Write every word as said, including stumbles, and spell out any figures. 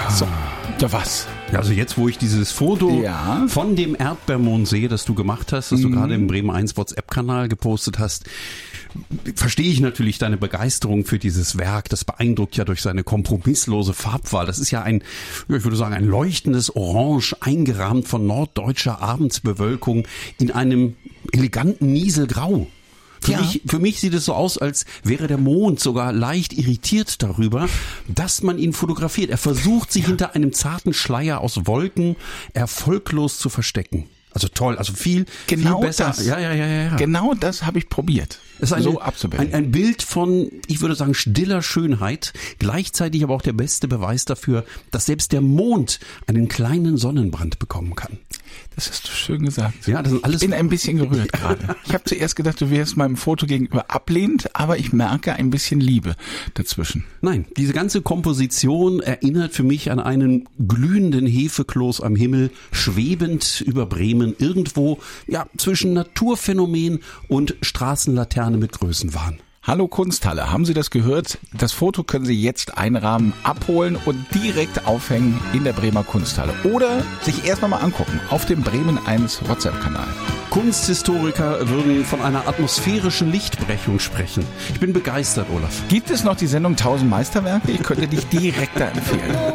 So, ja was? Ja, also jetzt, wo ich dieses Foto Ja. von dem Erdbeermond sehe, das du gemacht hast, das du gerade im Bremen eins WhatsApp-Kanal gepostet hast, verstehe ich natürlich deine Begeisterung für dieses Werk. Das beeindruckt ja durch seine kompromisslose Farbwahl. Das ist ja ein, ich würde sagen, ein leuchtendes Orange, eingerahmt von norddeutscher Abendsbewölkung in einem eleganten Nieselgrau. Für, Ja. mich, für mich sieht es so aus, als wäre der Mond sogar leicht irritiert darüber, dass man ihn fotografiert. Er versucht, sich hinter einem zarten Schleier aus Wolken erfolglos zu verstecken. Also toll, also viel, Genau viel besser. das. Ja, ja, ja, ja, ja. Genau das habe ich probiert. Es ist eine, so abzubilden. ein, ein Bild von, ich würde sagen, stiller Schönheit, gleichzeitig aber auch der beste Beweis dafür, dass selbst der Mond einen kleinen Sonnenbrand bekommen kann. Das hast du schön gesagt. Ja, das sind alles. Ich bin ein bisschen gerührt gerade. Ich habe zuerst gedacht, du wärst meinem Foto gegenüber ablehnend, aber ich merke ein bisschen Liebe dazwischen. Nein, diese ganze Komposition erinnert für mich an einen glühenden Hefekloß am Himmel, schwebend über Bremen, irgendwo ja zwischen Naturphänomen und Straßenlaterne mit Größenwahn. Hallo Kunsthalle, haben Sie das gehört? Das Foto können Sie jetzt einrahmen, abholen und direkt aufhängen in der Bremer Kunsthalle. Oder sich erst mal angucken auf dem Bremen eins WhatsApp-Kanal. Kunsthistoriker würden von einer atmosphärischen Lichtbrechung sprechen. Ich bin begeistert, Olaf. Gibt es noch die Sendung tausend Meisterwerke? Ich könnte dich direkt da empfehlen.